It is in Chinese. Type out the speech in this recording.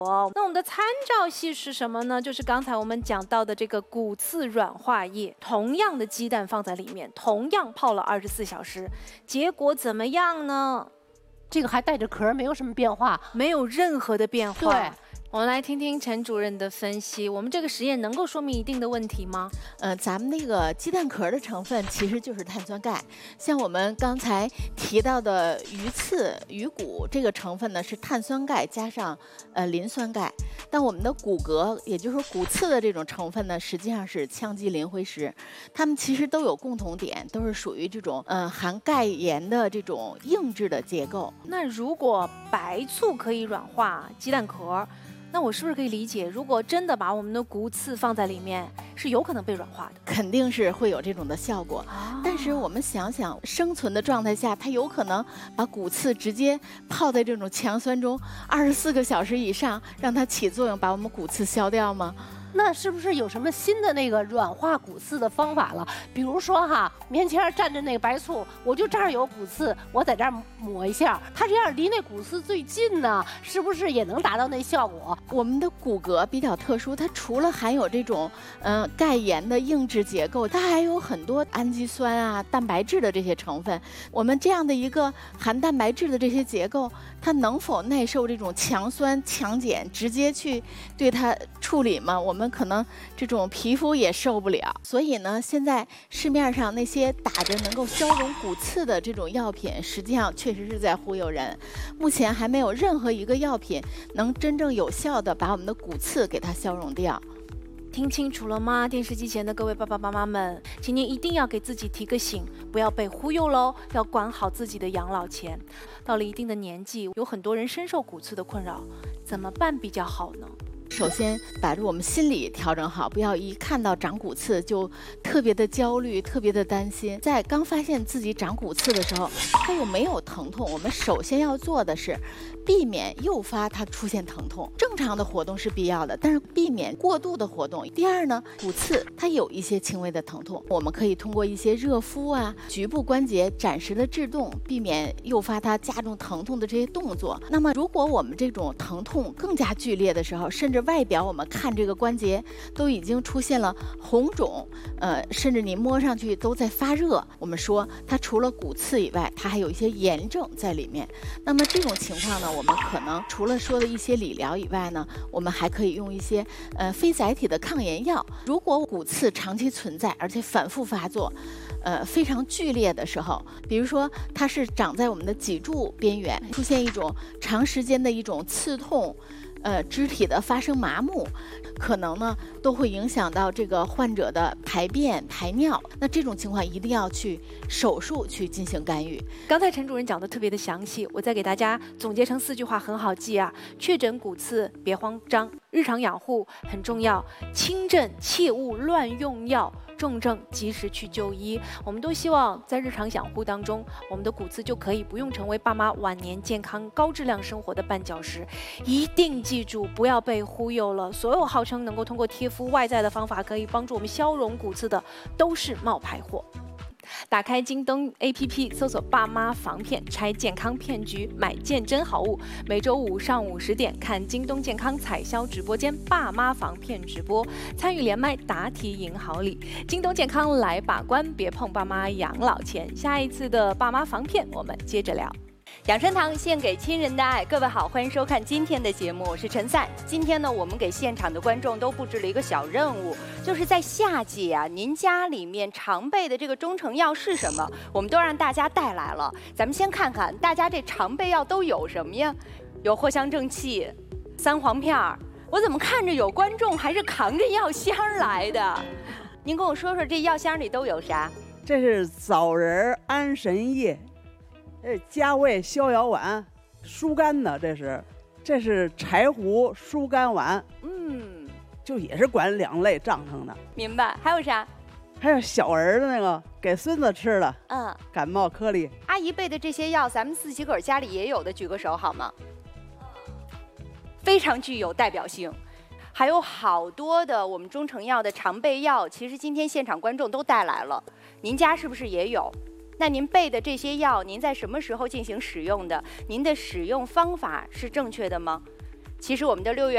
那我们的参照系是什么呢？就是刚才我们讲到的这个骨刺软化液，同样的鸡蛋放在里面，同样泡了24小时，结果怎么样呢？ 这个还带着壳，没有什么变化， 没有任何的变化。 对。 我们来听听陈主任的分析，我们这个实验能够说明一定的问题吗？ 咱们那个鸡蛋壳的成分其实就是碳酸钙，像我们刚才提到的鱼刺、鱼骨这个成分呢是碳酸钙加上磷酸钙，但我们的骨骼，也就是说骨刺的这种成分呢，实际上是羟基磷灰石，它们其实都有共同点，都是属于这种含钙盐的这种硬质的结构。 那如果白醋可以软化鸡蛋壳，那我是不是可以理解，如果真的把我们的骨刺放在里面，是有可能被软化的？ 肯定是会有这种的效果。但是我们想想，生存的状态下，它有可能把骨刺直接泡在这种强酸中24个小时以上，让它起作用，把我们骨刺消掉吗？ 那是不是有什么新的那个软化骨刺的方法了？比如说哈，面前蘸着那个白醋，我就这儿有骨刺，我在这儿抹一下，它这样离那骨刺最近呢，是不是也能达到那效果？ 我们的骨骼比较特殊，它除了含有这种钙盐的硬质结构，它还有很多氨基酸啊、蛋白质的这些成分。我们这样的一个含蛋白质的这些结构，它能否耐受这种强酸强碱直接去对它处理吗？我们可能这种皮肤也受不了。所以呢，现在市面上那些打着能够消融骨刺的这种药品，实际上确实是在忽悠人。目前还没有任何一个药品能真正有效的把我们的骨刺给它消融掉。 听清楚了吗？电视机前的各位爸爸妈妈们，请您一定要给自己提个醒，不要被忽悠喽，要管好自己的养老钱。到了一定的年纪，有很多人深受骨刺的困扰，怎么办比较好呢？ 首先，把我们心理调整好，不要一看到长骨刺就特别的焦虑、特别的担心。在刚发现自己长骨刺的时候，它又没有疼痛，我们首先要做的是避免诱发它出现疼痛。正常的活动是必要的，但是避免过度的活动。第二呢，骨刺它有一些轻微的疼痛，我们可以通过一些热敷啊、局部关节暂时的制动，避免诱发它加重疼痛的这些动作。那么，如果我们这种疼痛更加剧烈的时候，甚至外表我们看这个关节都已经出现了红肿，甚至你摸上去都在发热。我们说它除了骨刺以外，它还有一些炎症在里面。那么这种情况呢，我们可能除了说的一些理疗以外呢，我们还可以用一些非载体的抗炎药。如果骨刺长期存在，而且反复发作，非常剧烈的时候，比如说它是长在我们的脊柱边缘，出现一种长时间的一种刺痛。肢体的发生麻木，可能呢都会影响到这个患者的排便、排尿。那这种情况一定要去手术去进行干预。 刚才陈主任讲的特别的详细，我再给大家总结成4句话，很好记啊。确诊骨刺别慌张，日常养护很重要，轻症切勿乱用药。重症及时去就医，我们都希望在日常养护当中，我们的骨刺就可以不用成为爸妈晚年健康高质量生活的绊脚石。一定记住，不要被忽悠了。所有号称能够通过贴敷外在的方法可以帮助我们消融骨刺的，都是冒牌货。打开京东 APP， 搜索“爸妈防骗拆健康骗局，买件真好物”。每周5上午10点看京东健康彩销直播间“爸妈防骗”直播，参与连麦答题赢好礼。京东健康来把关，别碰爸妈养老钱。下一次的爸妈防骗，我们接着聊。 养生堂献给亲人的爱，各位好，欢迎收看今天的节目，我是陈赛。今天呢，我们给现场的观众都布置了一个小任务，就是在夏季啊，您家里面常备的这个中成药是什么？我们都让大家带来了。咱们先看看大家这常备药都有什么呀？有藿香正气、三黄片儿。我怎么看着有观众还是扛着药箱来的？您跟我说说这药箱里都有啥？ 这是枣仁、安神液。加味逍遥丸，疏肝的，这是柴胡疏肝丸，就也是管2类胀疼的。 明白。还有啥？ 还有小儿的那个给孙子吃的，感冒颗粒。 阿姨备的这些药，咱们自己个儿家里也有的，举个手好吗？非常具有代表性。还有好多的我们中成药的常备药，其实今天现场观众都带来了，您家是不是也有？那您备的这些药，您在什么时候进行使用的？您的使用方法是正确的吗？其实我们的6月